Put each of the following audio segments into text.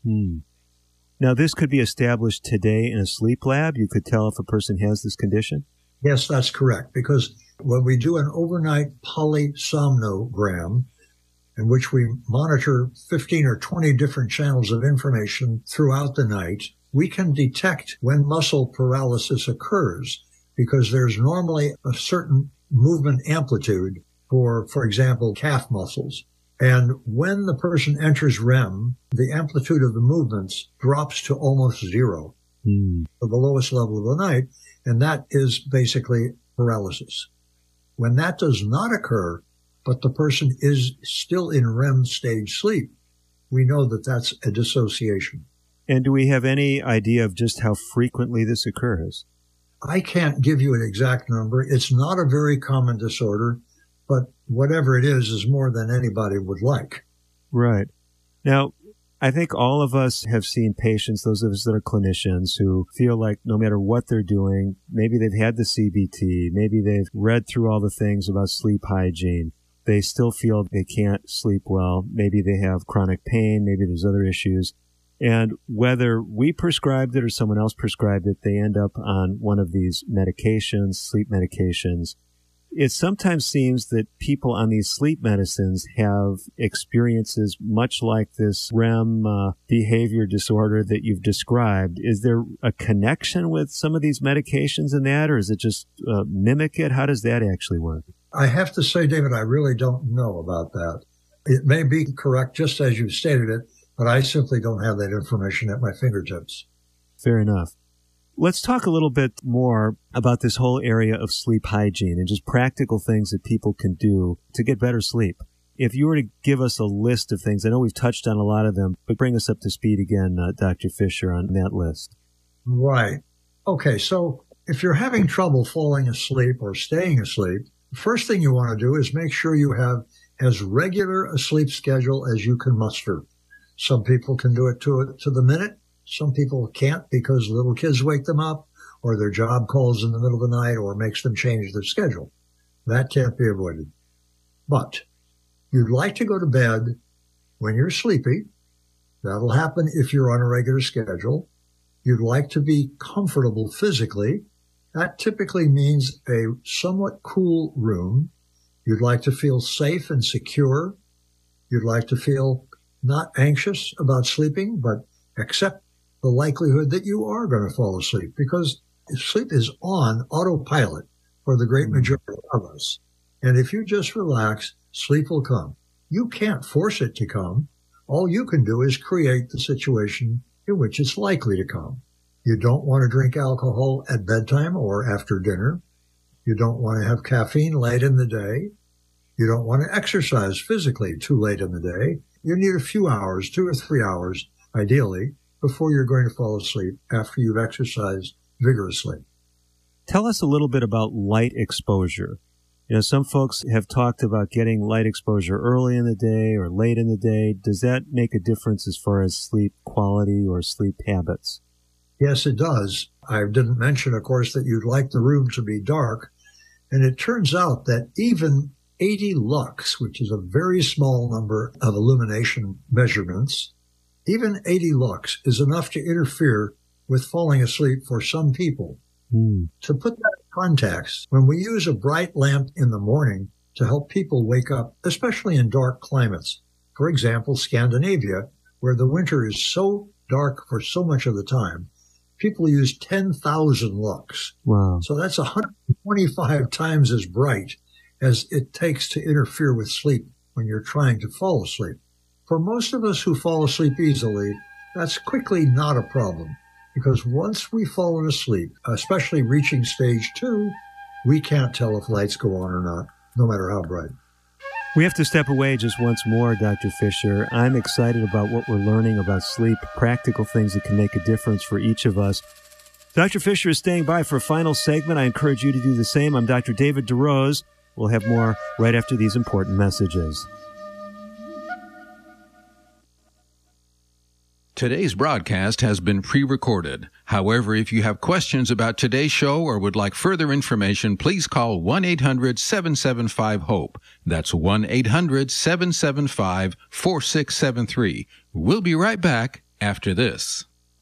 Hmm. Now, this could be established today in a sleep lab? You could tell if a person has this condition? Yes, that's correct, because when we do an overnight polysomnogram, in which we monitor 15 or 20 different channels of information throughout the night, we can detect when muscle paralysis occurs, because there's normally a certain movement amplitude for example, calf muscles. And when the person enters REM, the amplitude of the movements drops to almost zero, the lowest level of the night, and that is basically paralysis. When that does not occur, but the person is still in REM stage sleep, we know that that's a dissociation. And do we have any idea of just how frequently this occurs? I can't give you an exact number. It's not a very common disorder, but whatever it is more than anybody would like. Right. Now, I think all of us have seen patients, those of us that are clinicians, who feel like no matter what they're doing, maybe they've had the CBT, maybe they've read through all the things about sleep hygiene, they still feel they can't sleep well, maybe they have chronic pain, maybe there's other issues. And whether we prescribed it or someone else prescribed it, they end up on one of these medications, sleep medications. It sometimes seems that people on these sleep medicines have experiences much like this REM behavior disorder that you've described. Is there a connection with some of these medications in that, or is it just mimic it? How does that actually work? I have to say, David, I really don't know about that. It may be correct just as you stated it, but I simply don't have that information at my fingertips. Fair enough. Let's talk a little bit more about this whole area of sleep hygiene and just practical things that people can do to get better sleep. If you were to give us a list of things, I know we've touched on a lot of them, but bring us up to speed again, Dr. Fisher, on that list. Right. Okay, so if you're having trouble falling asleep or staying asleep, the first thing you want to do is make sure you have as regular a sleep schedule as you can muster. Some people can do it to the minute. Some people can't because little kids wake them up or their job calls in the middle of the night or makes them change their schedule. That can't be avoided. But you'd like to go to bed when you're sleepy. That'll happen if you're on a regular schedule. You'd like to be comfortable physically. That typically means a somewhat cool room. You'd like to feel safe and secure. You'd like to feel not anxious about sleeping, but accept the likelihood that you are going to fall asleep, because sleep is on autopilot for the great majority of us. And if you just relax, sleep will come. You can't force it to come. All you can do is create the situation in which it's likely to come. You don't want to drink alcohol at bedtime or after dinner. You don't want to have caffeine late in the day. You don't want to exercise physically too late in the day. You need a few hours, 2 or 3 hours, ideally, before you're going to fall asleep after you've exercised vigorously. Tell us a little bit about light exposure. You know, some folks have talked about getting light exposure early in the day or late in the day. Does that make a difference as far as sleep quality or sleep habits? Yes, it does. I didn't mention, of course, that you'd like the room to be dark. And it turns out that even 80 lux, which is a very small number of illumination measurements, even 80 lux is enough to interfere with falling asleep for some people. To put that in context, when we use a bright lamp in the morning to help people wake up, especially in dark climates, for example, Scandinavia, where the winter is so dark for so much of the time, people use 10,000 lux. Wow. So that's 125 times as bright as it takes to interfere with sleep when you're trying to fall asleep. For most of us who fall asleep easily, that's quickly not a problem, because once we've fallen asleep, especially reaching stage 2, we can't tell if lights go on or not, no matter how bright. We have to step away just once more, Dr. Fisher. I'm excited about what we're learning about sleep, practical things that can make a difference for each of us. Dr. Fisher is staying by for a final segment. I encourage you to do the same. I'm Dr. David DeRose. We'll have more right after these important messages. Today's broadcast has been pre-recorded. However, if you have questions about today's show or would like further information, please call 1-800-775-HOPE. That's 1-800-775-4673. We'll be right back after this.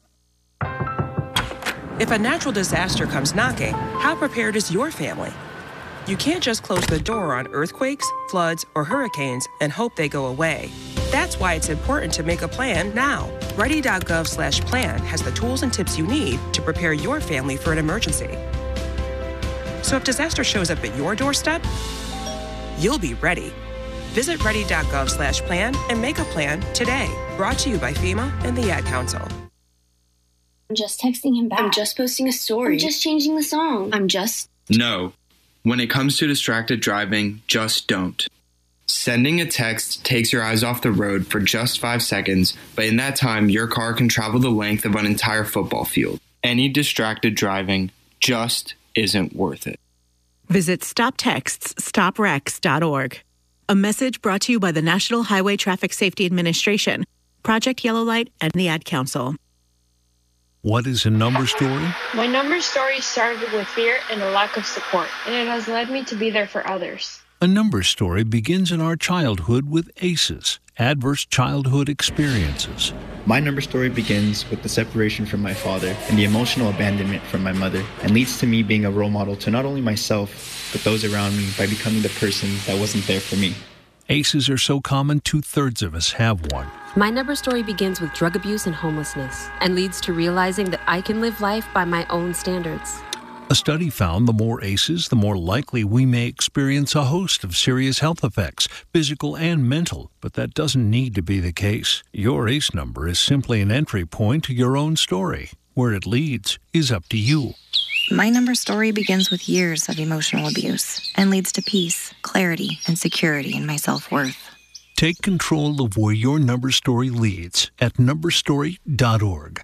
If a natural disaster comes knocking, how prepared is your family? You can't just close the door on earthquakes, floods, or hurricanes and hope they go away. That's why it's important to make a plan now. Ready.gov/plan has the tools and tips you need to prepare your family for an emergency. So if disaster shows up at your doorstep, you'll be ready. Visit ready.gov/plan and make a plan today. Brought to you by FEMA and the Ad Council. I'm just texting him back. I'm just posting a story. I'm just changing the song. No. When it comes to distracted driving, just don't. Sending a text takes your eyes off the road for just 5 seconds, but in that time, your car can travel the length of an entire football field. Any distracted driving just isn't worth it. Visit StopTextsStopWrecks.org. A message brought to you by the National Highway Traffic Safety Administration, Project Yellow Light, and the Ad Council. What is a number story? My number story started with fear and a lack of support, and it has led me to be there for others. A number story begins in our childhood with ACEs, adverse childhood experiences. My number story begins with the separation from my father and the emotional abandonment from my mother, and leads to me being a role model to not only myself, but those around me by becoming the person that wasn't there for me. ACEs are so common, 2/3 of us have one. My number story begins with drug abuse and homelessness, and leads to realizing that I can live life by my own standards. A study found the more ACEs, the more likely we may experience a host of serious health effects, physical and mental, but that doesn't need to be the case. Your ACE number is simply an entry point to your own story. Where it leads is up to you. My number story begins with years of emotional abuse and leads to peace, clarity, and security in my self-worth. Take control of where your number story leads at numberstory.org.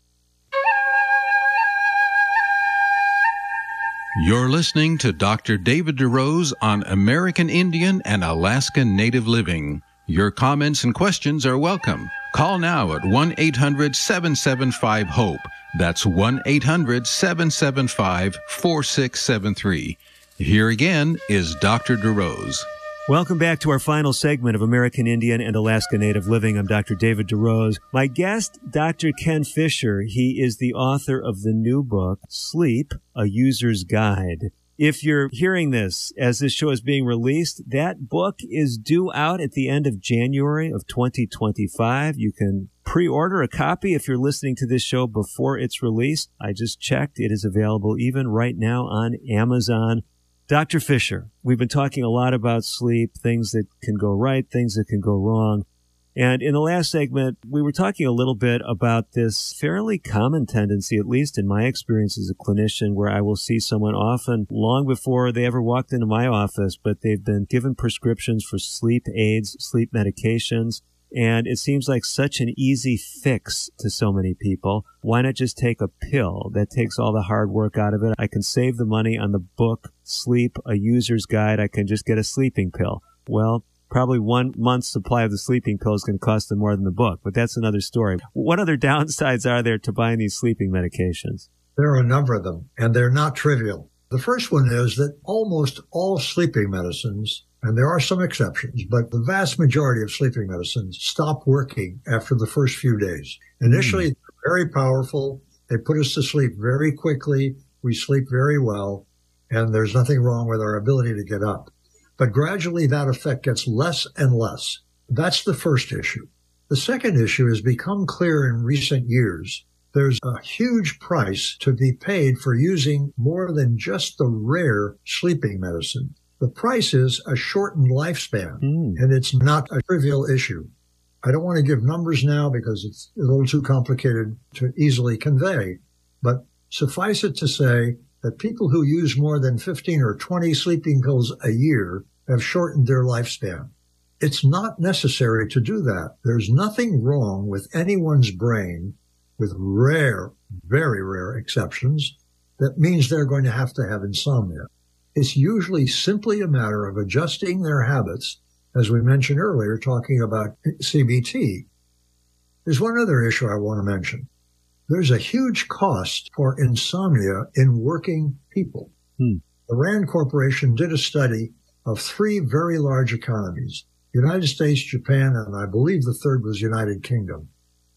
You're listening to Dr. David DeRose on American Indian and Alaska Native Living. Your comments and questions are welcome. Call now at 1-800-775-HOPE. That's 1-800-775-4673. Here again is Dr. DeRose. Welcome back to our final segment of American Indian and Alaska Native Living. I'm Dr. David DeRose. My guest, Dr. Ken Fisher. He is the author of the new book, Sleep, A User's Guide. If you're hearing this as this show is being released, that book is due out at the end of January of 2025. You can pre-order a copy if you're listening to this show before it's released. I just checked. It is available even right now on Amazon. Dr. Fisher, we've been talking a lot about sleep, things that can go right, things that can go wrong. And in the last segment, we were talking a little bit about this fairly common tendency, at least in my experience as a clinician, where I will see someone often long before they ever walked into my office, but they've been given prescriptions for sleep aids, sleep medications. And it seems like such an easy fix to so many people. Why not just take a pill that takes all the hard work out of it? I can save the money on the book, Sleep, A User's Guide. I can just get a sleeping pill. Well, probably 1 month's supply of the sleeping pill is going to cost them more than the book, but that's another story. What other downsides are there to buying these sleeping medications? There are a number of them, and they're not trivial. The first one is that almost all sleeping medicines, and there are some exceptions, but the vast majority of sleeping medicines stop working after the first few days. Initially, they're very powerful. They put us to sleep very quickly. We sleep very well, and there's nothing wrong with our ability to get up. But gradually, that effect gets less and less. That's the first issue. The second issue has become clear in recent years. There's a huge price to be paid for using more than just the rare sleeping medicine. The price is a shortened lifespan, and it's not a trivial issue. I don't want to give numbers now because it's a little too complicated to easily convey, but suffice it to say that people who use more than 15 or 20 sleeping pills a year have shortened their lifespan. It's not necessary to do that. There's nothing wrong with anyone's brain, with rare, very rare exceptions, that means they're going to have insomnia. It's usually simply a matter of adjusting their habits, as we mentioned earlier, talking about CBT. There's one other issue I want to mention. There's a huge cost for insomnia in working people. The RAND Corporation did a study of 3 very large economies, United States, Japan, and I believe the third was United Kingdom.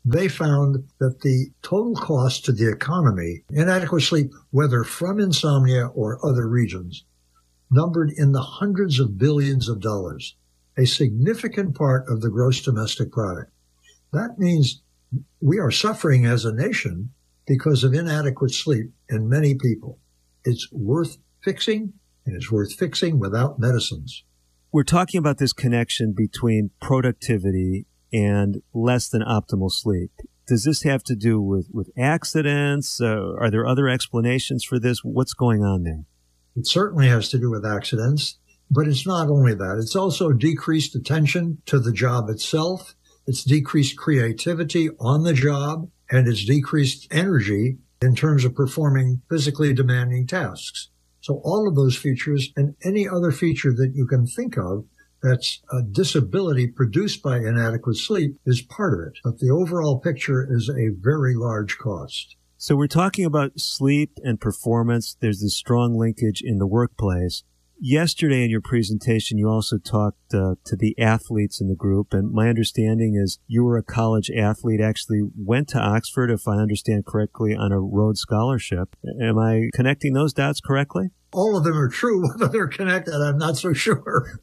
they found that the total cost to the economy, inadequate sleep, whether from insomnia or other reasons, numbered in the hundreds of billions of dollars, a significant part of the gross domestic product. That means we are suffering as a nation because of inadequate sleep in many people. It's worth fixing, and it's worth fixing without medicines. We're talking about this connection between productivity and less than optimal sleep. Does this have to do with accidents? Are there other explanations for this? What's going on there? It certainly has to do with accidents, but it's not only that. It's also decreased attention to the job itself. It's decreased creativity on the job, and it's decreased energy in terms of performing physically demanding tasks. So all of those features and any other feature that you can think of that's a disability produced by inadequate sleep is part of it. But the overall picture is a very large cost. So we're talking about sleep and performance. There's this strong linkage in the workplace. Yesterday in your presentation, you also talked to the athletes in the group, and my understanding is you were a college athlete, actually went to Oxford, if I understand correctly, on a Rhodes Scholarship. Am I connecting those dots correctly? All of them are true. Whether they're connected, I'm not so sure.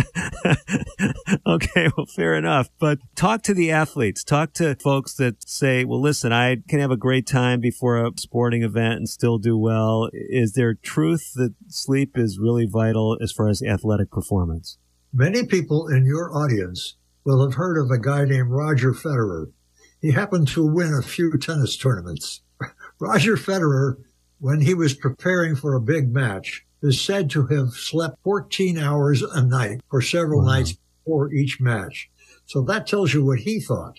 Okay, well, fair enough. But talk to the athletes. Talk to folks that say, well, listen, I can have a great time before a sporting event and still do well. Is there truth that sleep is really vital as far as athletic performance? Many people in your audience will have heard of a guy named Roger Federer. He happened to win a few tennis tournaments. Roger Federer, when he was preparing for a big match, is said to have slept 14 hours a night for several nights before each match. So that tells you what he thought.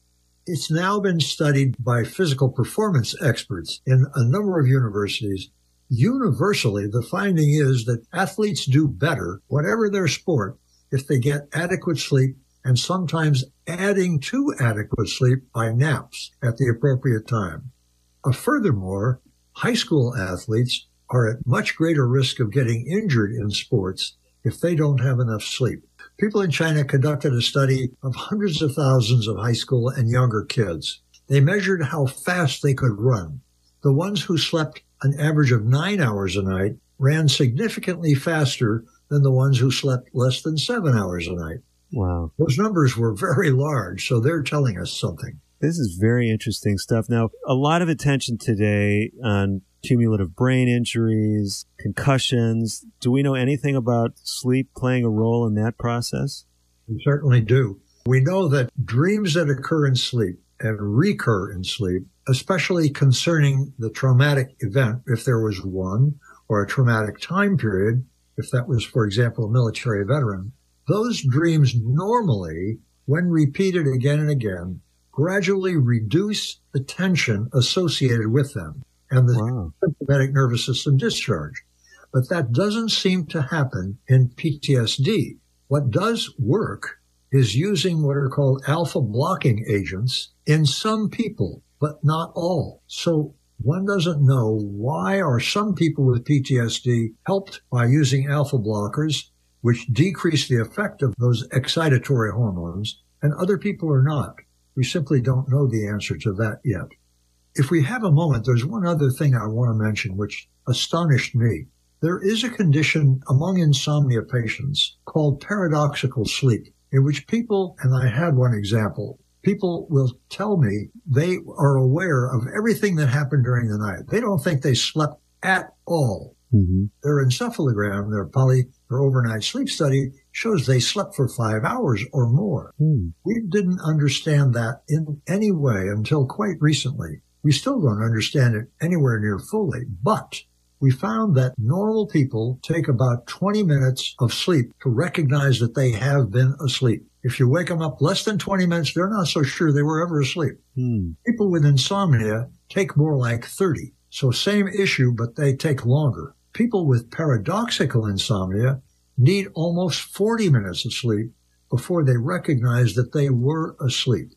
It's now been studied by physical performance experts in a number of universities. Universally, the finding is that athletes do better, whatever their sport, if they get adequate sleep, and sometimes adding to adequate sleep by naps at the appropriate time. Furthermore, high school athletes are at much greater risk of getting injured in sports if they don't have enough sleep. People in China conducted a study of hundreds of thousands of high school and younger kids. They measured how fast they could run. The ones who slept an average of 9 hours a night ran significantly faster than the ones who slept less than 7 hours a night. Wow. Those numbers were very large, so they're telling us something. This is very interesting stuff. Now, a lot of attention today on cumulative brain injuries, concussions. Do we know anything about sleep playing a role in that process? We certainly do. We know that dreams that occur in sleep and recur in sleep, especially concerning the traumatic event, if there was one, or a traumatic time period, if that was, for example, a military veteran, those dreams normally, when repeated again and again, gradually reduce the tension associated with them and the sympathetic nervous system discharge. But that doesn't seem to happen in PTSD. What does work is using what are called alpha blocking agents in some people, but not all. So one doesn't know why are some people with PTSD helped by using alpha blockers, which decrease the effect of those excitatory hormones, and other people are not. We simply don't know the answer to that yet. If we have a moment, there's one other thing I want to mention which astonished me. There is a condition among insomnia patients called paradoxical sleep, in which people, and I had one example, people will tell me they are aware of everything that happened during the night. They don't think they slept at all. Mm-hmm. Their encephalogram, their overnight sleep study, shows they slept for 5 hours or more. We didn't understand that in any way until quite recently. We still don't understand it anywhere near fully, but we found that normal people take about 20 minutes of sleep to recognize that they have been asleep. If you wake them up less than 20 minutes, they're not so sure they were ever asleep. People with insomnia take more like 30. So same issue, but they take longer. People with paradoxical insomnia need almost 40 minutes of sleep before they recognize that they were asleep.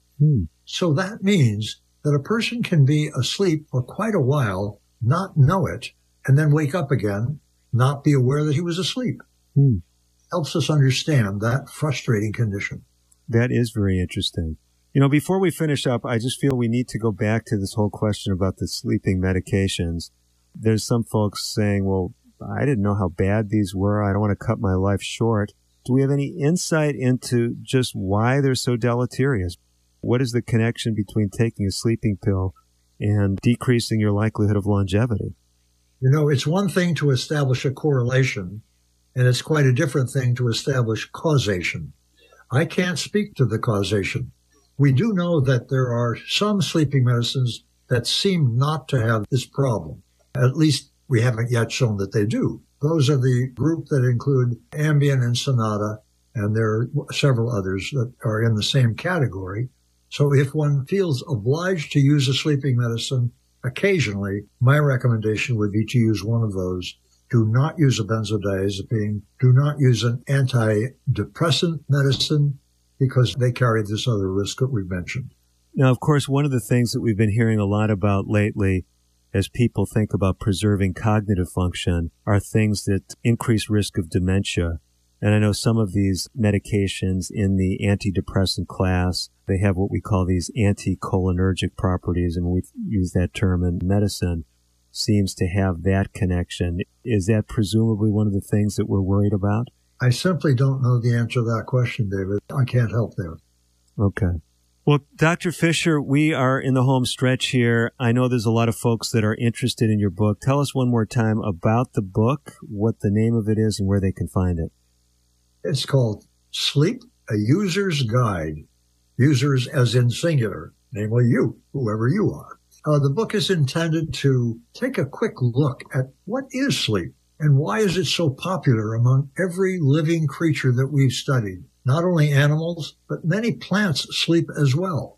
So that means that a person can be asleep for quite a while, not know it, and then wake up again, not be aware that he was asleep. Hmm. Helps us understand that frustrating condition. That is very interesting. Before we finish up, I just feel we need to go back to this whole question about the sleeping medications. There's some folks saying, well, I didn't know how bad these were. I don't want to cut my life short. Do we have any insight into just why they're so deleterious? What is the connection between taking a sleeping pill and decreasing your likelihood of longevity? It's one thing to establish a correlation, and it's quite a different thing to establish causation. I can't speak to the causation. We do know that there are some sleeping medicines that seem not to have this problem. At least we haven't yet shown that they do. Those are the group that include Ambien and Sonata, and there are several others that are in the same category. So if one feels obliged to use a sleeping medicine occasionally, my recommendation would be to use one of those. Do not use a benzodiazepine. Do not use an antidepressant medicine because they carry this other risk that we've mentioned. Now, of course, one of the things that we've been hearing a lot about lately as people think about preserving cognitive function are things that increase risk of dementia. And I know some of these medications in the antidepressant class, they have what we call these anticholinergic properties, and we use that term in medicine, seems to have that connection. Is that presumably one of the things that we're worried about? I simply don't know the answer to that question, David. I can't help there. Okay. Well, Dr. Fisher, we are in the home stretch here. I know there's a lot of folks that are interested in your book. Tell us one more time about the book, what the name of it is, and where they can find it. It's called Sleep, A User's Guide. Users as in singular, namely you, whoever you are. The book is intended to take a quick look at what is sleep and why is it so popular among every living creature that we've studied. Not only animals, but many plants sleep as well.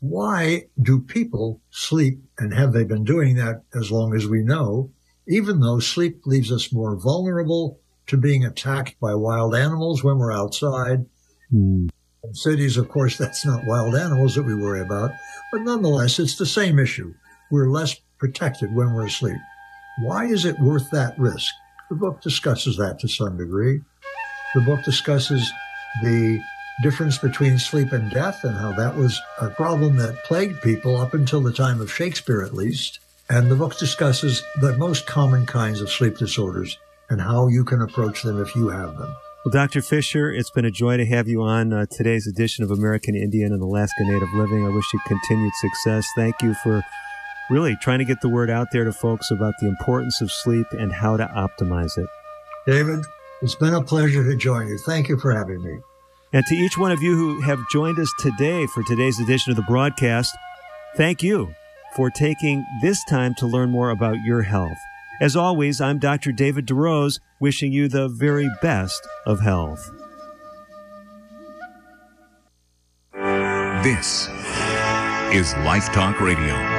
Why do people sleep, and have they been doing that as long as we know, even though sleep leaves us more vulnerable to being attacked by wild animals when we're outside? In cities, of course, that's not wild animals that we worry about, but nonetheless, it's the same issue. We're less protected when we're asleep. Why is it worth that risk? The book discusses that to some degree. The book discusses the difference between sleep and death and how that was a problem that plagued people up until the time of Shakespeare, at least. And the book discusses the most common kinds of sleep disorders and how you can approach them if you have them. Well, Dr. Fisher, it's been a joy to have you on today's edition of American Indian and Alaska Native Living. I wish you continued success. Thank you for really trying to get the word out there to folks about the importance of sleep and how to optimize it. David, it's been a pleasure to join you. Thank you for having me. And to each one of you who have joined us today for today's edition of the broadcast, thank you for taking this time to learn more about your health. As always, I'm Dr. David DeRose, wishing you the very best of health. This is Life Talk Radio.